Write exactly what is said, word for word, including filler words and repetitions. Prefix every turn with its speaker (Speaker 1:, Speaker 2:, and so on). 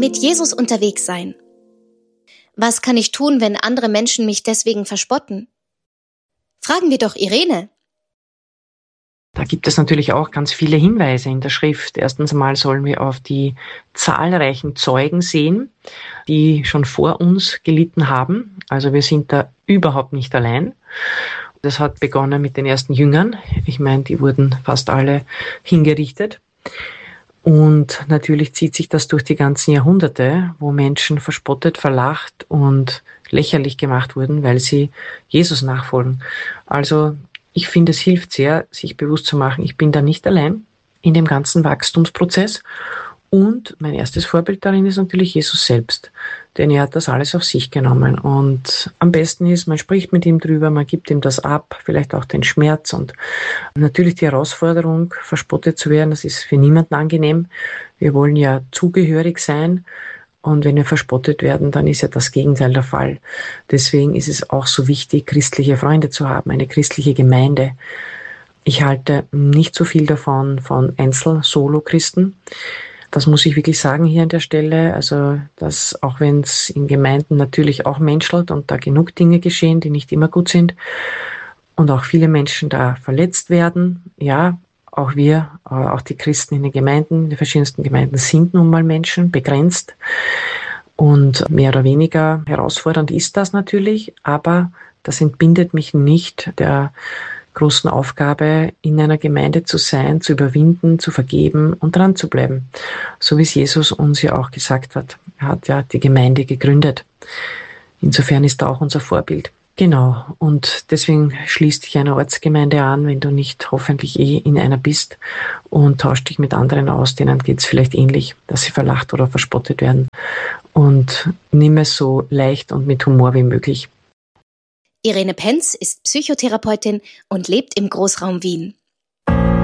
Speaker 1: Mit Jesus unterwegs sein. Was kann ich tun, wenn andere Menschen mich deswegen verspotten? Fragen wir doch Irene.
Speaker 2: Da gibt es natürlich auch ganz viele Hinweise in der Schrift. Erstens einmal sollen wir auf die zahlreichen Zeugen sehen, die schon vor uns gelitten haben. Also wir sind da überhaupt nicht allein. Das hat begonnen mit den ersten Jüngern. Ich meine, die wurden fast alle hingerichtet. Und natürlich zieht sich das durch die ganzen Jahrhunderte, wo Menschen verspottet, verlacht und lächerlich gemacht wurden, weil sie Jesus nachfolgen. Also ich finde, es hilft sehr, sich bewusst zu machen, ich bin da nicht allein in dem ganzen Wachstumsprozess. Und mein erstes Vorbild darin ist natürlich Jesus selbst, denn er hat das alles auf sich genommen. Und am besten ist, man spricht mit ihm drüber, man gibt ihm das ab, vielleicht auch den Schmerz und natürlich die Herausforderung, verspottet zu werden, das ist für niemanden angenehm. Wir wollen ja zugehörig sein. Und wenn wir verspottet werden, dann ist ja das Gegenteil der Fall. Deswegen ist es auch so wichtig, christliche Freunde zu haben, eine christliche Gemeinde. Ich halte nicht so viel davon von Einzel-Solo-Christen. Das muss ich wirklich sagen hier an der Stelle. Also, dass auch wenn es in Gemeinden natürlich auch menschelt und da genug Dinge geschehen, die nicht immer gut sind und auch viele Menschen da verletzt werden, ja, auch wir, auch die Christen in den Gemeinden, in den verschiedensten Gemeinden sind nun mal Menschen, begrenzt. Und mehr oder weniger herausfordernd ist das natürlich, aber das entbindet mich nicht der großen Aufgabe, in einer Gemeinde zu sein, zu überwinden, zu vergeben und dran zu bleiben. So wie es Jesus uns ja auch gesagt hat. Er hat ja die Gemeinde gegründet. Insofern ist er auch unser Vorbild. Genau, und deswegen schließ dich einer Ortsgemeinde an, wenn du nicht hoffentlich eh in einer bist, und tausch dich mit anderen aus, denen geht es vielleicht ähnlich, dass sie verlacht oder verspottet werden, und nimm es so leicht und mit Humor wie möglich.
Speaker 1: Irene Penz ist Psychotherapeutin und lebt im Großraum Wien.